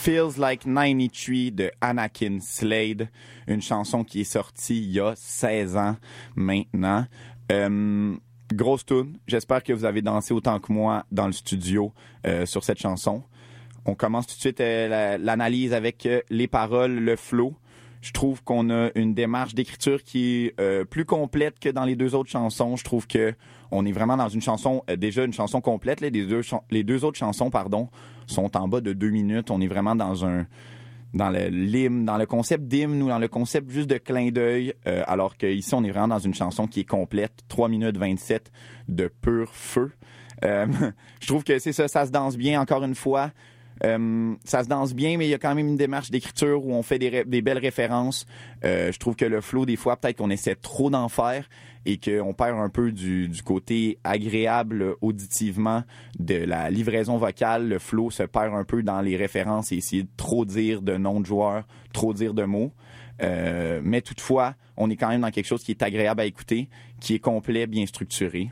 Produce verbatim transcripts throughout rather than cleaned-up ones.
Feels Like quatre-vingt-treize de Anakin Slade, une chanson qui est sortie il y a seize ans maintenant. Euh, grosse tune. J'espère que vous avez dansé autant que moi dans le studio euh, sur cette chanson. On commence tout de suite euh, la, l'analyse avec euh, les paroles, le flow. Je trouve qu'on a une démarche d'écriture qui est euh, plus complète que dans les deux autres chansons. Je trouve que on est vraiment dans une chanson, euh, déjà une chanson complète. Là, les, deux ch- les deux autres chansons, pardon, sont en bas de deux minutes. On est vraiment dans un dans le l'hymne, dans le concept d'hymne ou dans le concept juste de clin d'œil, euh, alors qu'ici, on est vraiment dans une chanson qui est complète. trois minutes vingt-sept de pur feu. Euh, je trouve que c'est ça, ça se danse bien, encore une fois. Euh, ça se danse bien, mais il y a quand même une démarche d'écriture où on fait des, ré- des belles références. Euh, je trouve que le flow, des fois, peut-être qu'on essaie trop d'en faire et qu'on perd un peu du, du côté agréable auditivement de la livraison vocale. Le flow se perd un peu dans les références et essayer de trop dire de noms de joueurs, trop dire de mots. Euh, mais toutefois, on est quand même dans quelque chose qui est agréable à écouter, qui est complet, bien structuré.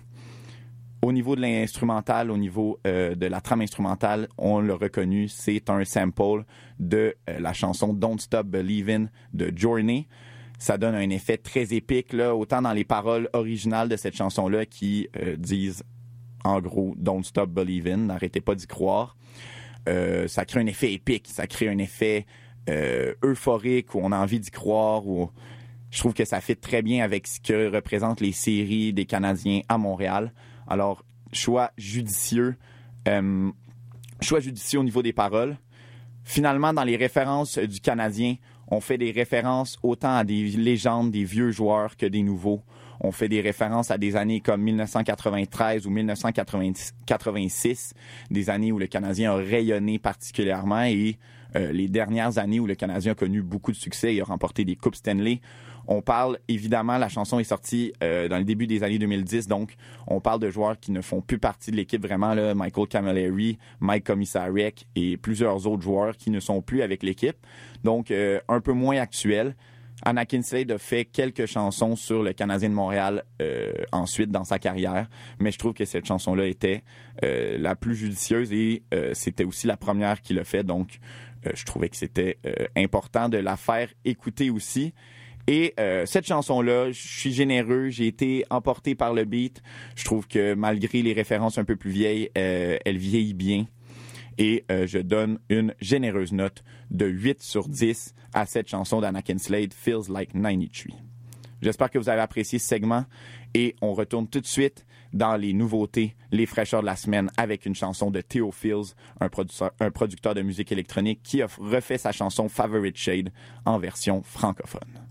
Au niveau de l'instrumental, au niveau euh, de la trame instrumentale, on l'a reconnu, c'est un sample de euh, la chanson Don't Stop Believin' de Journey. Ça donne un effet très épique, là, autant dans les paroles originales de cette chanson-là qui euh, disent, en gros, Don't Stop Believin', n'arrêtez pas d'y croire. Euh, ça crée un effet épique, ça crée un effet euh, euphorique où on a envie d'y croire, où je trouve que ça fit très bien avec ce que représentent les séries des Canadiens à Montréal. Alors, choix judicieux, euh, choix judicieux au niveau des paroles. Finalement, dans les références du Canadien, on fait des références autant à des légendes, des vieux joueurs que des nouveaux. On fait des références à des années comme dix-neuf cent quatre-vingt-treize ou dix-neuf cent quatre-vingt-six, des années où le Canadien a rayonné particulièrement et euh, les dernières années où le Canadien a connu beaucoup de succès et a remporté des Coupes Stanley. On parle, évidemment, la chanson est sortie euh, dans le début des années deux mille dix, donc on parle de joueurs qui ne font plus partie de l'équipe vraiment, là, Michael Camilleri, Mike Komisarek et plusieurs autres joueurs qui ne sont plus avec l'équipe, donc euh, un peu moins actuel. Anakin Slade a fait quelques chansons sur le Canadien de Montréal euh, ensuite dans sa carrière, mais je trouve que cette chanson-là était euh, la plus judicieuse et euh, c'était aussi la première qu'il a fait, donc euh, je trouvais que c'était euh, important de la faire écouter aussi. Et euh, cette chanson-là, je suis généreux, j'ai été emporté par le beat. Je trouve que malgré les références un peu plus vieilles, euh, elle vieillit bien. Et euh, je donne une généreuse note de huit sur dix à cette chanson d'Anakin Slade, Feels Like quatre-vingt-treize. J'espère que vous avez apprécié ce segment et on retourne tout de suite dans les nouveautés, les fraîcheurs de la semaine avec une chanson de Theo Fields, un producteur, un producteur de musique électronique qui a refait sa chanson Favorite Shade en version francophone.